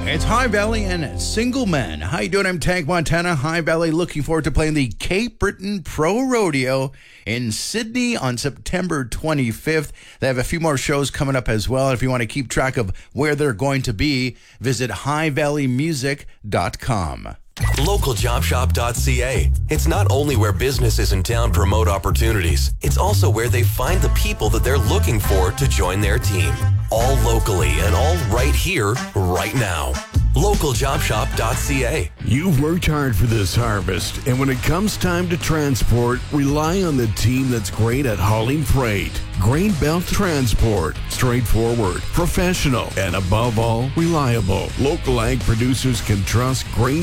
It's High Valley and Single Men. How you doing? I'm Tank Montana. High Valley looking forward to playing the Cape Breton Pro Rodeo in Sydney on September 25th. They have a few more shows coming up as well. If you want to keep track of where they're going to be, visit highvalleymusic.com. LocalJobShop.ca. It's not only where businesses in town promote opportunities, it's also where they find the people that they're looking for to join their team. All locally and all right here, right now. LocalJobShop.ca. You've worked hard for this harvest, and when it comes time to transport, rely on the team that's great at hauling freight. Grain Belt Transport. Straightforward, professional, and above all, reliable. Local ag producers can trust Grain